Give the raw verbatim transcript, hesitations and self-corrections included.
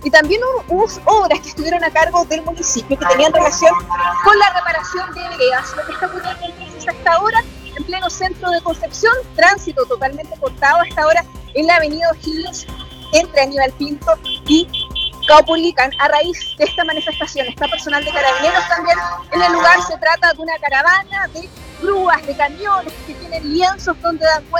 y también hubo obras que estuvieron a cargo del municipio que tenían relación con la reparación de veredas. Lo que está ocurriendo entonces hasta ahora en pleno centro de Concepción, tránsito totalmente cortado hasta ahora en la avenida O'Higgins entre Aníbal Pinto y Caupolicán. A raíz de esta manifestación está personal de Carabineros también en el lugar. Se trata de una caravana de grúas, de camiones que tienen lienzos donde dan cuenta